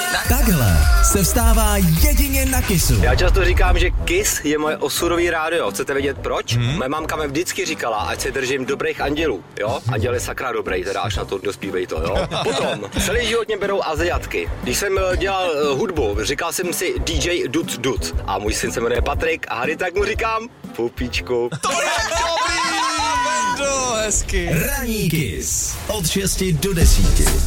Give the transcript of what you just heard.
Takhle se vstává jedině na Kissu. Já často říkám, že Kiss je moje osudový rádio. Chcete vědět proč? Moje mámka mi vždycky říkala, ať se držím dobrých andělů. Jo? Anděl je sakra dobrý, teda až na to dospívej to, jo? Potom, celý život mě berou Aziatky. Když jsem dělal hudbu, říkal jsem si DJ Dut. A můj syn se jmenuje Patrik a hry tak mu říkám Pupíčku. To je dobrý! Hezky. Ranní Kiss od 6 do 10.